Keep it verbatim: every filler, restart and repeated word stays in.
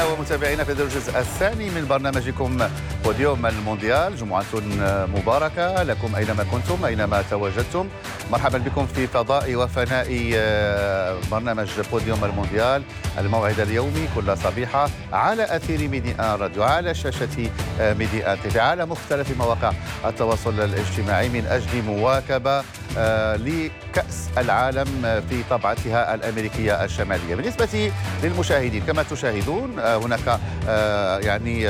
مشاهدينا ومتابعينا في الجزء الثاني من برنامجكم بوديوم المونديال. جمعة مباركة لكم أينما كنتم أينما تواجدتم. مرحبا بكم في فضاء وفناء برنامج بوديوم المونديال، الموعد اليومي كل صبيحة على أثير ميدي آن راديو، على شاشة ميدي آن تي في، على مختلف مواقع التواصل الاجتماعي من أجل مواكبة لكأس العالم في طبعتها الأمريكية الشمالية. بالنسبة للمشاهدين كما تشاهدون هناك يعني